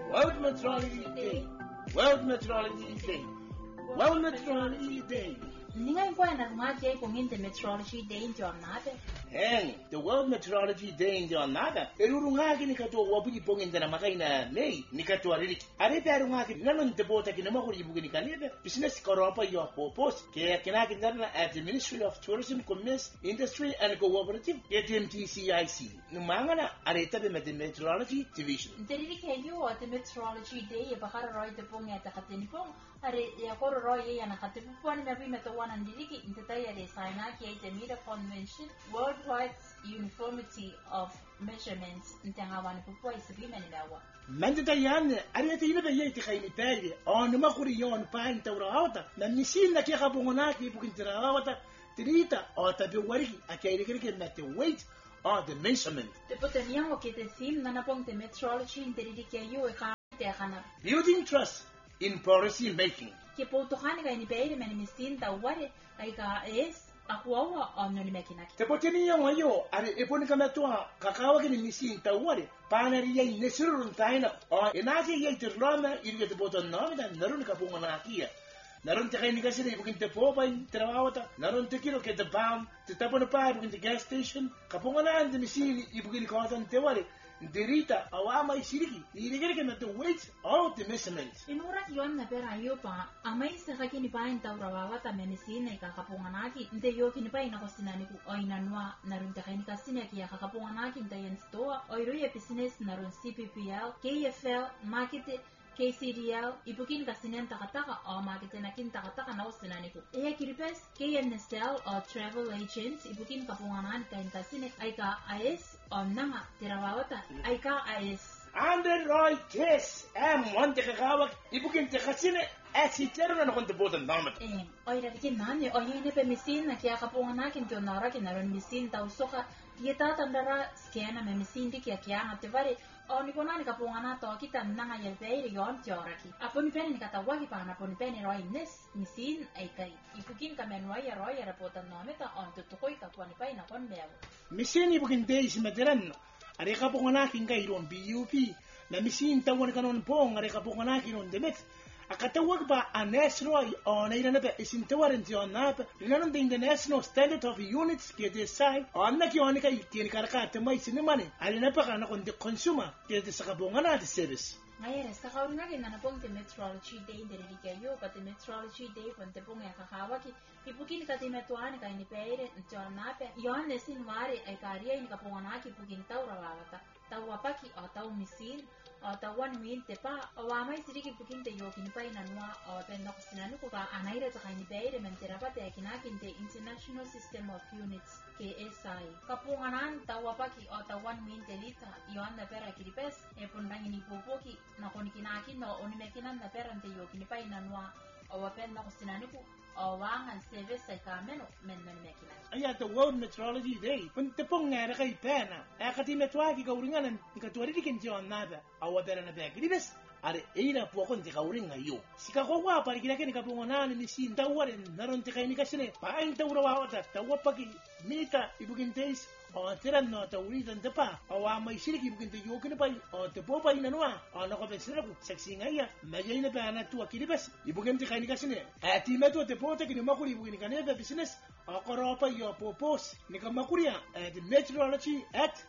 World Meteorology Day. World Meteorology Day. World Meteorology Day. Ninga kwa na rumaje pongin the meteorology day in jornada. The World Meteorology Day in jornada. Erurungaki ni kato wabuji pongin na makaina nei ni kato ariki. Arete arungaki nanon te bota ki namakuri ibugi ni kanebe. Business koropa yo popos ke kinaki ndana at the Ministry of Tourism, Commerce, Industry and Cooperative at MTCIC. Numangana arete be the Meteorology Division. Ndirike yo at the meteorology day bahara roy the pong at katinipong are ya koro roy ya na katipon me meto wana ndiriki intataya de saina ki the Mira Convention Worldwide Uniformity of Measurements ntangawana pupo isibimene dawa. Mandata yan arete ina be yeti khayni tayge on makuri yon pain tawrawata na misina ki khabungona ki bukin tawrawata trita o tabi wariki akaire kirke mate weight or the measurement. The potential ke the theme nanapong the meteorology ndirike yo ka te kana. Building trust in policy making. Ke potohani ga ni beire men misin taware ai ka es akwawa omno ni mekinaki. Te poteni yo yo are eponi kamatua kakawa ke ni misin taware panari ye nesirun taina o enake ye tirlona irge te boton no da narun ka bungona kia. Naron te kaini kasi na ibukin te popa in trawawata. Naron te kilo ke te bam te tapon pa ibukin te gas station. Kapunganan te misin ibukin kautan te wale. Derita awama isiriki. Irigere ke na te weight or the measurement. Inura yon na pera yo pa amai se kaki ni pa in tawrawawata menisina ika kapunganaki. Nte yo kini pa ina kosinani ku oinanwa narun te kaini kasi na kia kapunganaki nte yen stoa. Oiruye business narun CPPL, KFL, market KCDL, ibukin kasinen takataka o makitenakin takataka na usinaniku. Eya kiripes, KNSL o travel agents, ibukin kapunganan kain kasine, ay ka AS o nanga tirawawata, ay ka AS. Andre Roy Tess, monte kakawak, ibukin te kasine, asitero na nakon te botan namat. Oy radikin nani, oy yun pe misin na kaya kapunganakin to nara kinaron misin tau soka, kita tandara skena me misin di kaya nga tevare. O ni konani kapungana to kita nanga yelpeiri yon tioraki. Apo ni peni ni katawagi pa na apo ni peni roi nes misin ay kai. Ipukin kamen roya rapotan nometa on tutukoi kapwani pa ina kon mewo. Misin ibukin te isimeteran. Are kapunganakin kay ron BUP na misin tawan kanon pong are kapunganakin on demet. Akatawag ba a national o nairana pa isintawaran ti on napa linanon din the national standard of units ke desay o anna ki oni kay kinikarakata may sinimani alina pa kana kon the consumer ke de sakabongana the service. Ngayon, sa kauruna rin na pong the meteorology day hindi kayo but the meteorology day pon te pong yakakawaki ipukin ka timetuan ka ni peire ntiyon nape yon nesin wari ay kariya ni kapunganaki ipukin taw rawawata tawapaki o taw misin o tawan win te pa o wamay siriki ipukin te yokin pa inanwa o tenda ko sinanu ko ka anayra sa kay ni peire mentera pa te kinakin te International System of Units KSI kapunganan tawapaki o tawan win te lita yon na pera kiripes e pundangin ipupoki na kunikinaki no unimekinan na perante yo kinipay nanwa o wapen na kusinaniku o wangan service ay kameno men mekinan. Aya the World Meteorology Day punte pong ngara kay pena akati metwagi kauringan ikatuari dikin jon nada awabera na bag libes are eina po kon te kauringa yo sika ko wa pari kinake ni kapungonan ni sin tawaren naron te kay ni kasine pain tawrawa wata tawapagi mita ibukin taste o tiran no tauritan te pa o amay siriki ibukin te yokin pa o te popa inanwa o nako besiraku sexy ngaya magay na pa na tuwa kiribas ibukin te kay ni kasine ati meto te pote kini makuri ibukin kanebe business o koropa yo popos ni kamakuria at Meteorology Act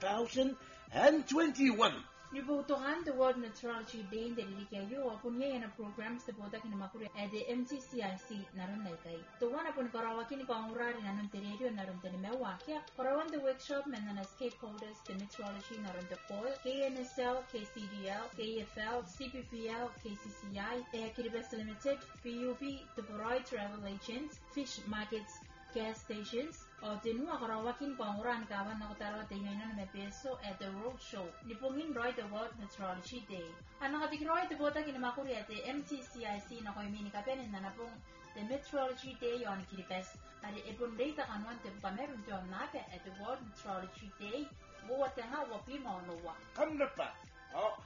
2021. Nibutuhan the World Meteorology Day hindi kayo o kunya yan ang programs na botak ni makuri at the MTCIC naron na ikay. Tuwan na po ni karawaki ni kaungurari na nung teredio naron tanimewa kaya karawan the workshop men na stakeholders the meteorology naron the POL, KNSL, KCDL, KFL, CPPL, KCCI, Air Kiribati Limited, PUB, the Boroy Travel Agents, Fish Markets, gas stations, o tinua karawakin panguran kawan na kutarawa tingay na peso at the road show. Nipungin Roy the World Meteorology Day. Ano katik Roy the Bota kinamakuri at the MTCIC na koy mini kapenin na napong the Meteorology Day yon kiripes. Ari ipon data kanuan te kameron yon nape at the World Meteorology Day. Buwat nga wapi mo nuwa. Kamna pa.